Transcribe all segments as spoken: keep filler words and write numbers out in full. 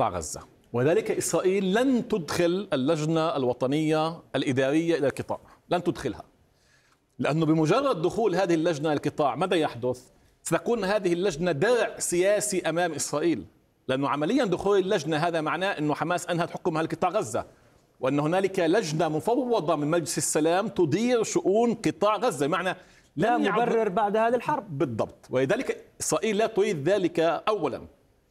قطاع غزة، وذلك إسرائيل لن تدخل اللجنة الوطنية الإدارية إلى القطاع، لن تدخلها، لأنه بمجرد دخول هذه اللجنة إلى القطاع ماذا يحدث؟ ستكون هذه اللجنة درع سياسي أمام إسرائيل، لأنه عمليا دخول اللجنة هذا معناه أنه حماس أنهت حكمها لقطاع غزة، وأن هنالك لجنة مفوضة من مجلس السلام تدير شؤون قطاع غزة، معنى لا مبرر بعد هذه الحرب. بالضبط، ولذلك إسرائيل لا تريد ذلك أولا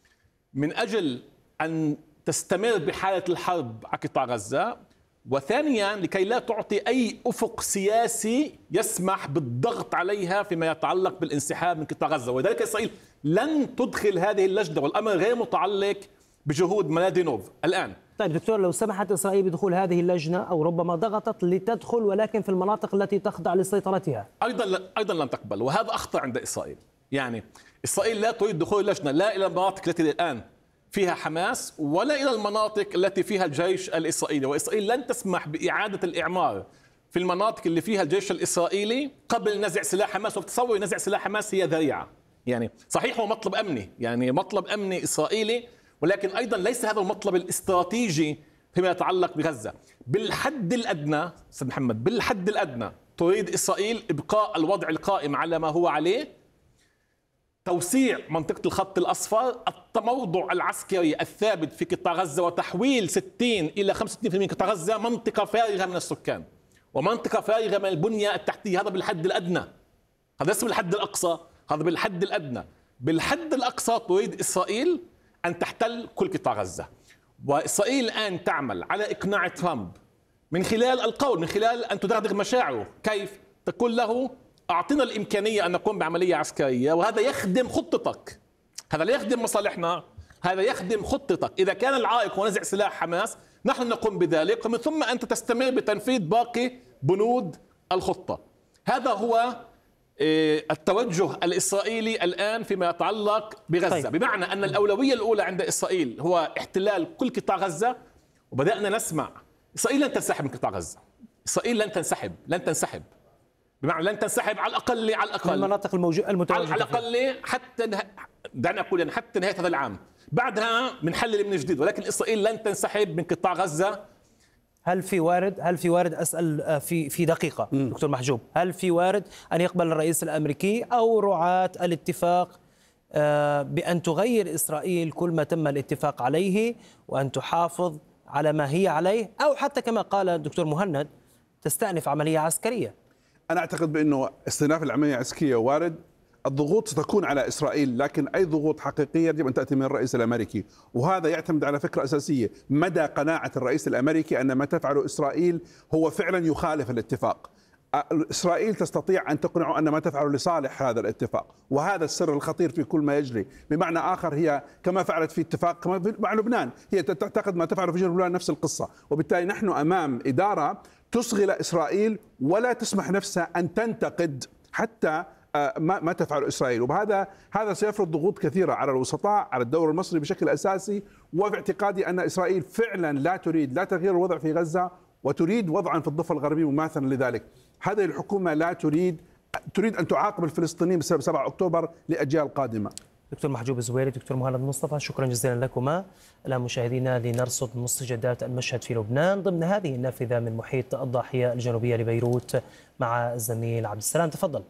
من أجل أن تستمر بحالة الحرب على قطاع غزة، وثانيا لكي لا تعطي أي أفق سياسي يسمح بالضغط عليها فيما يتعلق بالانسحاب من قطاع غزة، ولذلك إسرائيل لن تدخل هذه اللجنة، والأمر غير متعلق بجهود ملادينوف الآن. طيب دكتور، لو سمحت إسرائيل بدخول هذه اللجنة أو ربما ضغطت لتدخل ولكن في المناطق التي تخضع لسيطرتها أيضا أيضا لن تقبل، وهذا أخطر عند إسرائيل. يعني إسرائيل لا تريد دخول اللجنة لا إلى المناطق التي الآن فيها حماس ولا إلى المناطق التي فيها الجيش الإسرائيلي، وإسرائيل لن تسمح بإعادة الإعمار في المناطق اللي فيها الجيش الإسرائيلي قبل نزع سلاح حماس. وتصور نزع سلاح حماس هي ذريعة، يعني صحيح هو مطلب أمني، يعني مطلب أمني إسرائيلي، ولكن أيضا ليس هذا المطلب الاستراتيجي فيما يتعلق بغزة. بالحد الأدنى سيد محمد، بالحد الأدنى تريد إسرائيل إبقاء الوضع القائم على ما هو عليه، توسيع منطقة الخط الأصفر، التموضع العسكري الثابت في قطاع غزة، وتحويل ستين إلى خمسة وستين بالمئة من قطاع غزة منطقة فارغة من السكان ومنطقة فارغة من البنية التحتية. هذا بالحد الأدنى، هذا ليس بالحد الأقصى، هذا بالحد الأدنى. بالحد الأقصى تريد إسرائيل أن تحتل كل قطاع غزة، وإسرائيل الآن تعمل على إقناع ترامب من خلال القول، من خلال أن تدغدغ مشاعره. كيف؟ تقول له أعطنا الإمكانية أن نقوم بعملية عسكرية، وهذا يخدم خطتك، هذا لا يخدم مصالحنا، هذا يخدم خطتك. إذا كان العائق هو نزع سلاح حماس نحن نقوم بذلك، ومن ثم أنت تستمر بتنفيذ باقي بنود الخطة. هذا هو التوجه الإسرائيلي الآن فيما يتعلق بغزة. طيب. بمعنى أن الأولوية الأولى عند إسرائيل هو احتلال كل قطاع غزة، وبدأنا نسمع إسرائيل لن تنسحب من قطاع غزة، إسرائيل لن تنسحب لن تنسحب بمعنى لن تنسحب على الأقل على الأقل المناطق المتواجدة على الأقل حتى نه... دعنا أقول يعني حتى نهاية هذا العام، بعدها بنحلل من جديد، ولكن إسرائيل لن تنسحب من قطاع غزة. هل في وارد هل في وارد أسأل في في دقيقة م. دكتور محجوب، هل في وارد أن يقبل الرئيس الأمريكي أو رعاة الاتفاق بأن تغير إسرائيل كل ما تم الاتفاق عليه وأن تحافظ على ما هي عليه، أو حتى كما قال الدكتور مهند تستأنف عملية عسكرية؟ أنا أعتقد بأنه استئناف العملية العسكرية وارد. الضغوط ستكون على إسرائيل، لكن أي ضغوط حقيقية يجب أن تأتي من الرئيس الأمريكي، وهذا يعتمد على فكرة أساسية: مدى قناعة الرئيس الأمريكي أن ما تفعله إسرائيل هو فعلا يخالف الاتفاق. إسرائيل تستطيع أن تقنعه أن ما تفعله لصالح هذا الاتفاق، وهذا السر الخطير في كل ما يجري. بمعنى آخر هي كما فعلت في اتفاق مع لبنان، هي تعتقد ما تفعله في جنوب لبنان نفس القصة، وبالتالي نحن أمام إدارة تصغي إسرائيل ولا تسمح نفسها أن تنتقد حتى ما ما تفعل إسرائيل، وبهذا هذا سيفرض ضغوط كثيرة على الوسطاء، على الدور المصري بشكل أساسي. وفي اعتقادي أن إسرائيل فعلا لا تريد لا تغيير الوضع في غزة، وتريد وضعا في الضفة الغربية مماثلا لذلك. هذه الحكومة لا تريد تريد أن تعاقب الفلسطينيين بسبب سبعة أكتوبر لأجيال قادمة. دكتور محجوب الزويري، دكتور مهند مصطفى، شكرا جزيلا لكما. الآن مشاهدينا لنرصد مستجدات المشهد في لبنان ضمن هذه النافذة من محيط الضاحية الجنوبية لبيروت مع الزميل عبد السلام. تفضل.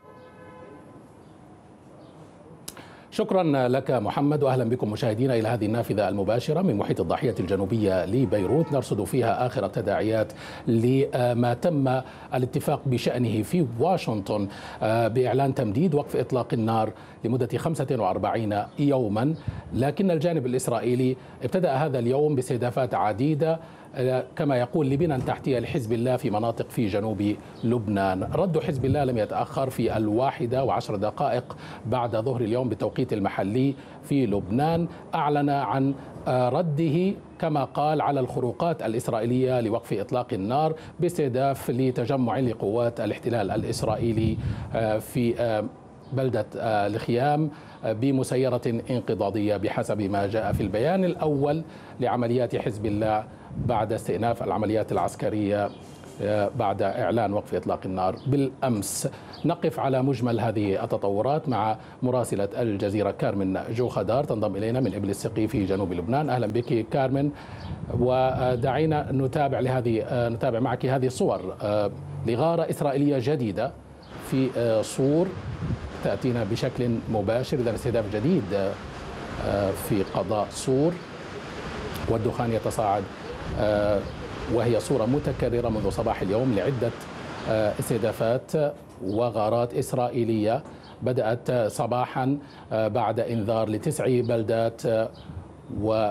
شكرا لك محمد، واهلا بكم مشاهدينا الى هذه النافذه المباشره من محيط الضاحيه الجنوبيه لبيروت، نرصد فيها اخر التداعيات لما تم الاتفاق بشانه في واشنطن باعلان تمديد وقف اطلاق النار لمده خمسة وأربعين يوما، لكن الجانب الاسرائيلي ابتدأ هذا اليوم باستهدافات عديده كما يقول لبنى تحتية لحزب الله في مناطق في جنوب لبنان. رد حزب الله لم يتأخر في الواحدة وعشر دقائق بعد ظهر اليوم بالتوقيت المحلي في لبنان، أعلن عن رده كما قال على الخروقات الإسرائيلية لوقف إطلاق النار باستهداف لتجمع لقوات الاحتلال الإسرائيلي في بلدة الخيام بمسيرة انقضاضية بحسب ما جاء في البيان الأول لعمليات حزب الله بعد استئناف العمليات العسكرية بعد إعلان وقف إطلاق النار بالأمس. نقف على مجمل هذه التطورات مع مراسلة الجزيرة كارمن جوخدار تنضم إلينا من إبل السقي في جنوب لبنان. أهلا بك كارمن، ودعينا نتابع لهذه نتابع معك هذه الصور لغارة إسرائيلية جديدة في صور تأتينا بشكل مباشر. إذا استهداف جديد في قضاء صور والدخان يتصاعد، وهي صورة متكررة منذ صباح اليوم لعدة استهدافات وغارات إسرائيلية بدأت صباحا بعد إنذار لتسع بلدات و